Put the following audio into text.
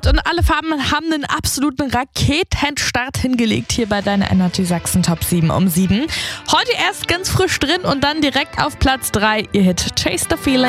Rot und alle Farben haben einen absoluten Raketenstart hingelegt hier bei deiner Energy Sachsen Top 7 um 7. Heute erst ganz frisch drin und dann direkt auf Platz 3 ihr Hit Chase the Feeling.